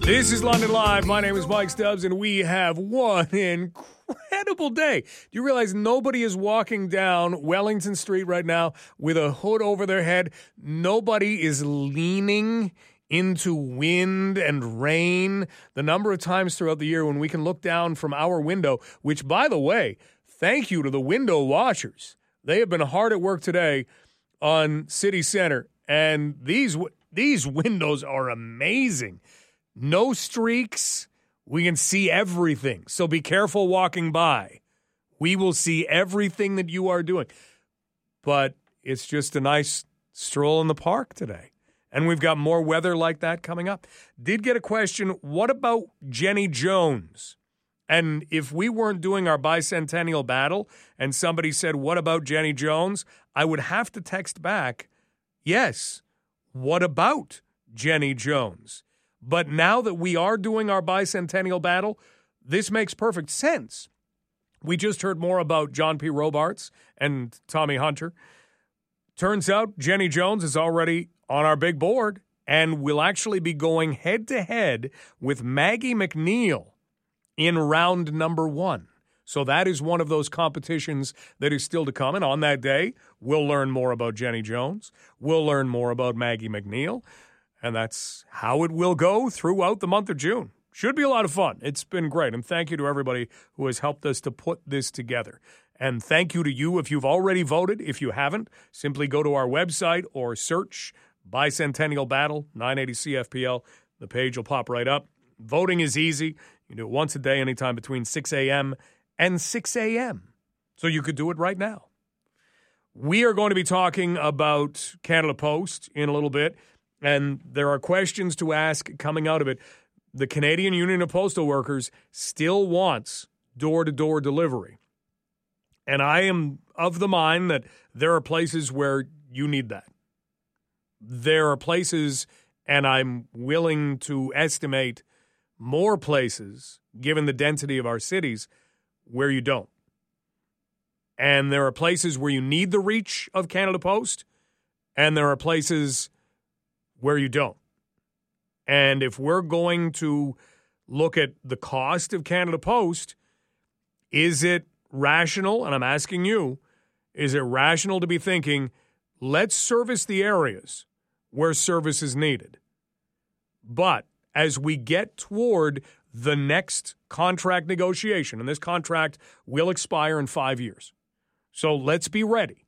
This is London Live. My name is Mike Stubbs, and we have one incredible day. Do you realize nobody is walking down Wellington Street right now with a hood over their head? Nobody is leaning into wind and rain. The number of times throughout the year when we can look down from our window, which, by the way, thank you to the window washers. They have been hard at work today on City Center, and these windows are amazing. No streaks. We can see everything. So be careful walking by. We will see everything that you are doing. But it's just a nice stroll in the park today. And we've got more weather like that coming up. Did get a question, what about Jenny Jones? And if we weren't doing our bicentennial battle and somebody said, what about Jenny Jones? I would have to text back, yes, what about Jenny Jones? But now that we are doing our bicentennial battle, this makes perfect sense. We just heard more about John P. Robarts and Tommy Hunter. Turns out Jenny Jones is already on our big board and will actually be going head-to-head with Maggie MacNeil in round number 1. So that is one of those competitions that is still to come. And on that day, we'll learn more about Jenny Jones. We'll learn more about Maggie MacNeil. And that's how it will go throughout the month of June. Should be a lot of fun. It's been great. And thank you to everybody who has helped us to put this together. And thank you to you if you've already voted. If you haven't, simply go to our website or search Bicentennial Battle, 980 CFPL. The page will pop right up. Voting is easy. You do it once a day, anytime between 6 a.m. and 6 a.m. So you could do it right now. We are going to be talking about Canada Post in a little bit. And there are questions to ask coming out of it. The Canadian Union of Postal Workers still wants door-to-door delivery. And I am of the mind that there are places where you need that. There are places, and I'm willing to estimate more places, given the density of our cities, where you don't. And there are places where you need the reach of Canada Post, and there are places where you don't. And if we're going to look at the cost of Canada Post, is it rational, and I'm asking you, is it rational to be thinking, let's service the areas where service is needed? But as we get toward the next contract negotiation, and this contract will expire in 5 years, so let's be ready.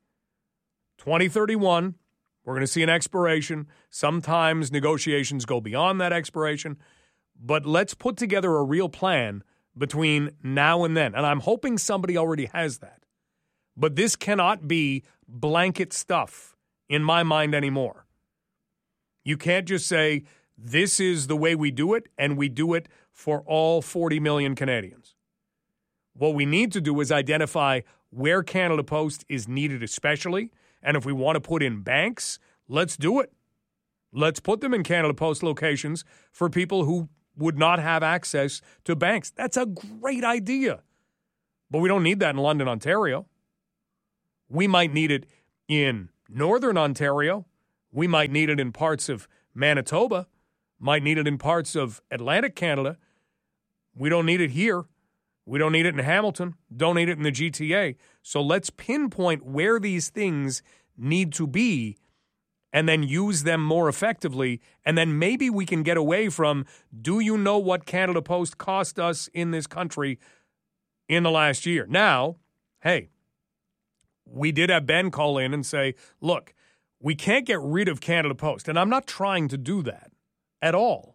2031, we're going to see an expiration. Sometimes negotiations go beyond that expiration. But let's put together a real plan between now and then. And I'm hoping somebody already has that. But this cannot be blanket stuff in my mind anymore. You can't just say, this is the way we do it, and we do it for all 40 million Canadians. What we need to do is identify where Canada Post is needed especially. And if we want to put in banks, let's do it. Let's put them in Canada Post locations for people who would not have access to banks. That's a great idea. But we don't need that in London, Ontario. We might need it in Northern Ontario. We might need it in parts of Manitoba. Might need it in parts of Atlantic Canada. We don't need it here. We don't need it in Hamilton. Don't need it in the GTA. So let's pinpoint where these things need to be and then use them more effectively. And then maybe we can get away from, do you know what Canada Post cost us in this country in the last year? Now, hey, we did have Ben call in and say, look, we can't get rid of Canada Post. And I'm not trying to do that at all.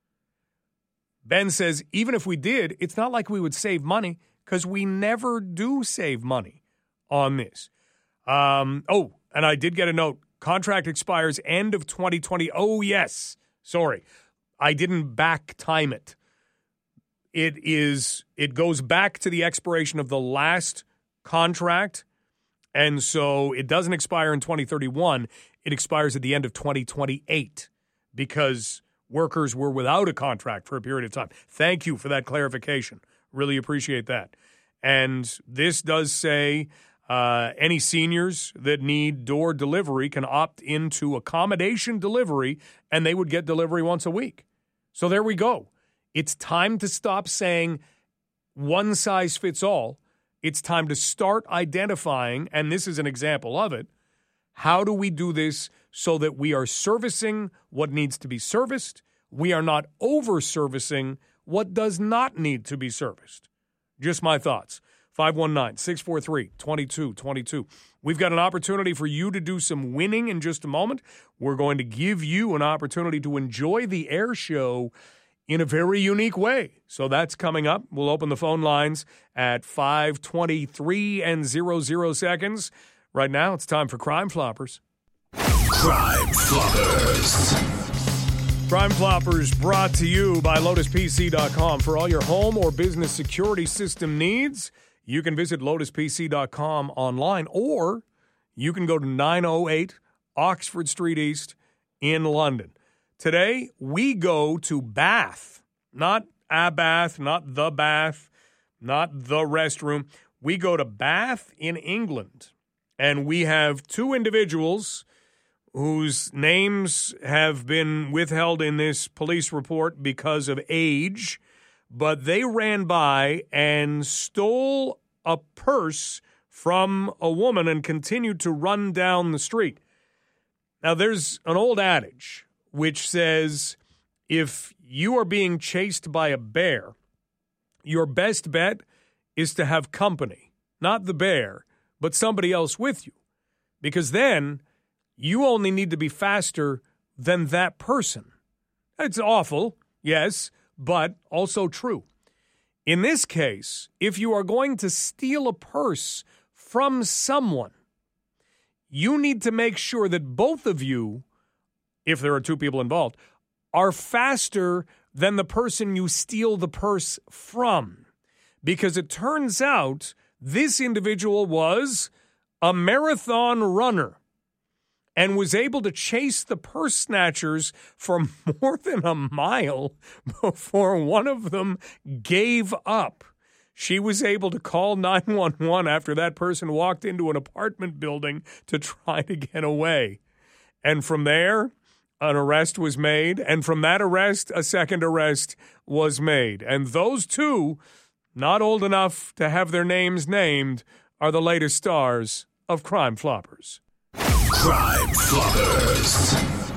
Ben says, even if we did, it's not like we would save money because we never do save money on this. And I did get a note. Contract expires end of 2020. Oh, yes. Sorry. I didn't back time it. It goes back to the expiration of the last contract. And so it doesn't expire in 2031. It expires at the end of 2028 because workers were without a contract for a period of time. Thank you for that clarification. Really appreciate that. And this does say any seniors that need door delivery can opt into accommodation delivery, and they would get delivery once a week. So there we go. It's time to stop saying one size fits all. It's time to start identifying, and this is an example of it. How do we do this so that we are servicing what needs to be serviced? We are not over-servicing what does not need to be serviced. Just my thoughts. 519-643-2222. We've got an opportunity for you to do some winning in just a moment. We're going to give you an opportunity to enjoy the air show in a very unique way. So that's coming up. We'll open the phone lines at 5:23 and 00 seconds. Right now, it's time for Crime Floppers. Crime Floppers. Crime Floppers brought to you by LotusPC.com. For all your home or business security system needs, you can visit LotusPC.com online, or you can go to 908 Oxford Street East in London. Today, we go to Bath, not a bath, not the bath, not the restroom. We go to Bath in England, and we have two individuals whose names have been withheld in this police report because of age, but they ran by and stole a purse from a woman and continued to run down the street. Now, there's an old adage which says if you are being chased by a bear, your best bet is to have company, not the bear, but somebody else with you, because then you only need to be faster than that person. It's awful, yes, but also true. In this case, if you are going to steal a purse from someone, you need to make sure that both of you, if there are two people involved, are faster than the person you steal the purse from. Because it turns out this individual was a marathon runner and was able to chase the purse snatchers for more than a mile before one of them gave up. She was able to call 911 after that person walked into an apartment building to try to get away. And from there, an arrest was made, and from that arrest, a second arrest was made. And those two, not old enough to have their names named, are the latest stars of Crime Floppers. Crime Floppers.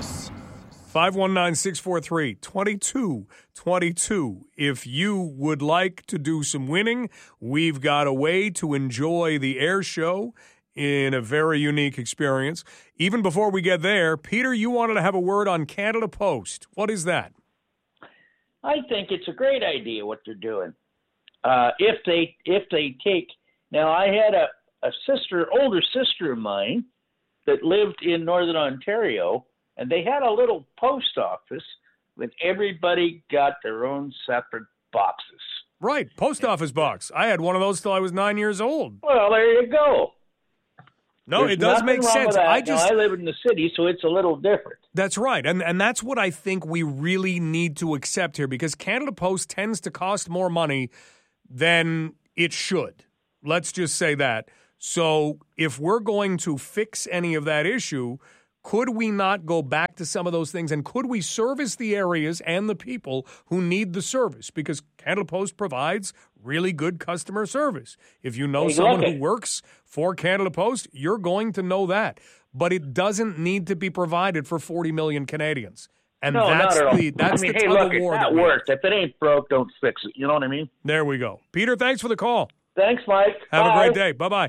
519-643-2222. If you would like to do some winning, we've got a way to enjoy the air show in a very unique experience. Even before we get there, Peter, you wanted to have a word on Canada Post. What is that? I think it's a great idea what they're doing. If they take, now I had a older sister of mine that lived in Northern Ontario, and they had a little post office when everybody got their own separate boxes. Right, post office box. I had one of those till I was 9 years old. Well, there you go. No, it does make sense. I live in the city, so it's a little different. That's right, and that's what I think we really need to accept here, because Canada Post tends to cost more money than it should. Let's just say that. So if we're going to fix any of that issue, could we not go back to some of those things, and could we service the areas and the people who need the service? Because Canada Post provides really good customer service. If you know someone who works for Canada Post, you're going to know that. But it doesn't need to be provided for 40 million Canadians. And no, that's not at all. the hey, tug look, of war it's not worth. If it ain't broke, don't fix it. You know what I mean? There we go. Peter, thanks for the call. Thanks, Mike. Have a great day. Bye-bye.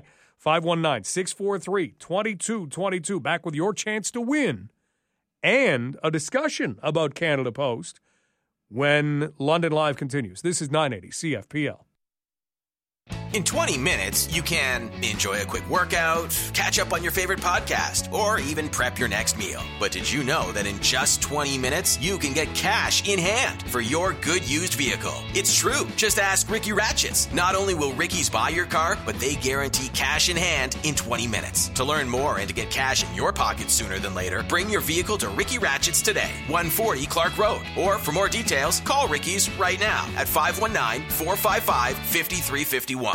519-643-2222. Back with your chance to win and a discussion about Canada Post when London Live continues. This is 980 CFPL. In 20 minutes, you can enjoy a quick workout, catch up on your favorite podcast, or even prep your next meal. But did you know that in just 20 minutes, you can get cash in hand for your good used vehicle? It's true. Just ask Ricky Ratchets. Not only will Ricky's buy your car, but they guarantee cash in hand in 20 minutes. To learn more and to get cash in your pocket sooner than later, bring your vehicle to Ricky Ratchets today, 140 Clark Road. Or for more details, call Ricky's right now at 519-455-5351.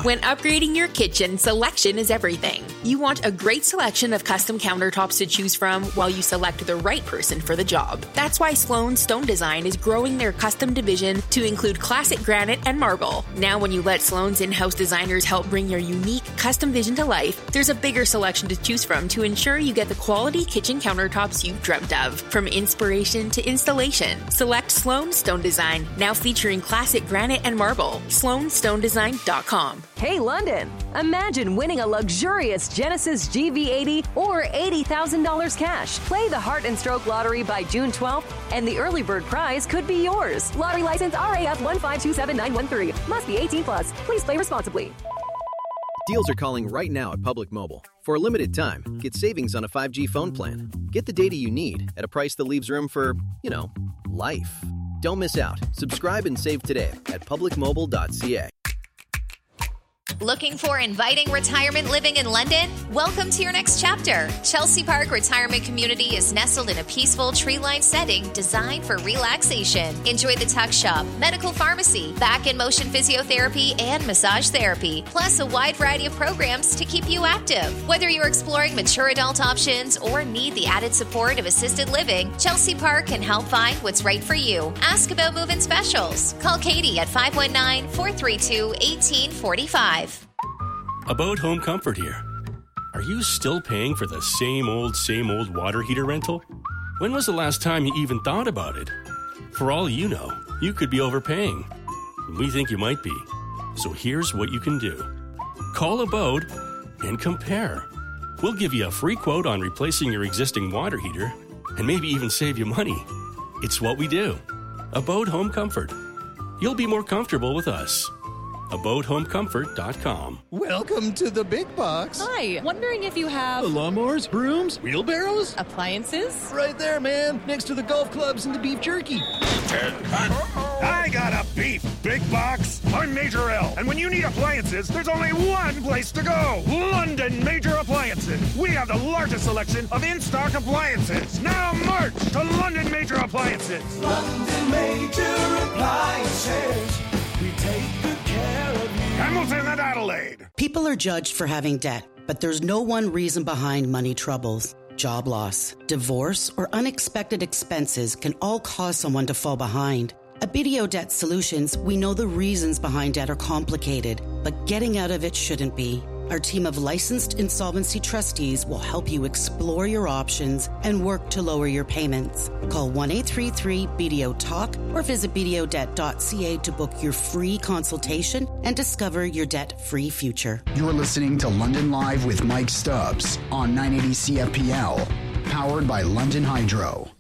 When upgrading your kitchen, selection is everything. You want a great selection of custom countertops to choose from while you select the right person for the job. That's why Sloan Stone Design is growing their custom division to include classic granite and marble. Now when you let Sloan's in-house designers help bring your unique custom vision to life, there's a bigger selection to choose from to ensure you get the quality kitchen countertops you've dreamt of. From inspiration to installation, select Sloan Stone Design, now featuring classic granite and marble. SloanStoneDesign.com. Hey, London! Imagine winning a luxurious Genesis GV80 or $80,000 cash. Play the Heart and Stroke Lottery by June 12th, and the early bird prize could be yours. Lottery license RAF 1527913. Must be 18 plus. Please play responsibly. Deals are calling right now at Public Mobile. For a limited time, get savings on a 5G phone plan. Get the data you need at a price that leaves room for, life. Don't miss out. Subscribe and save today at publicmobile.ca. Looking for inviting retirement living in London? Welcome to your next chapter. Chelsea Park Retirement Community is nestled in a peaceful tree-lined setting designed for relaxation. Enjoy the tuck shop, medical pharmacy, back and motion physiotherapy, and massage therapy, plus a wide variety of programs to keep you active. Whether you're exploring mature adult options or need the added support of assisted living, Chelsea Park can help find what's right for you. Ask about move-in specials. Call Katie at 519-432-1845. About Home Comfort here. Are you still paying for the same old water heater rental? When was the last time you even thought about it? For all you know, you could be overpaying. We think you might be. So here's what you can do. Call Abode and compare. We'll give you a free quote on replacing your existing water heater and maybe even save you money. It's what we do. Abode Home Comfort. You'll be more comfortable with us. AbodeHomeComfort.com. Welcome to the big box. Hi, wondering if you have... lawnmowers, brooms, wheelbarrows? Appliances? Right there, man, next to the golf clubs and the beef jerky. I got a beef big box. I'm Major L, and when you need appliances, there's only one place to go. London Major Appliances. We have the largest selection of in-stock appliances. Now march to London Major Appliances. London Major Appliances. We take good care of you. Hamilton and Adelaide. People are judged for having debt, but there's no one reason behind money troubles. Job loss, divorce, or unexpected expenses can all cause someone to fall behind. At BDO Debt Solutions, we know the reasons behind debt are complicated, but getting out of it shouldn't be. Our team of licensed insolvency trustees will help you explore your options and work to lower your payments. Call 1-833-BDO-TALK or visit bdodebt.ca to book your free consultation and discover your debt-free future. You're listening to London Live with Mike Stubbs on 980 CFPL, powered by London Hydro.